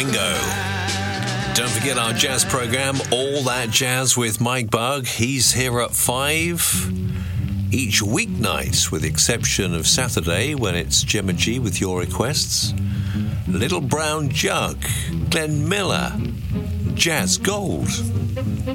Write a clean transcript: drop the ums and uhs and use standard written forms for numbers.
Bingo. Don't forget our jazz program, All That Jazz with Mike Bugg. He's here at 5 each weeknight, with the exception of Saturday when it's Gemma G with your requests. Little Brown Jug, Glenn Miller, Jazz Gold.